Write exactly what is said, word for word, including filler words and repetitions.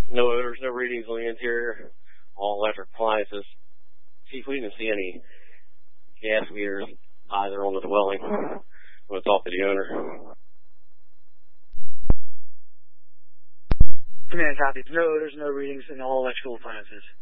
No odors, no readings on the interior. All electric appliances. Chief, we didn't see any gas meters either on the dwelling when it's off to the owner. Command copy. No odors, no readings, and all electrical appliances.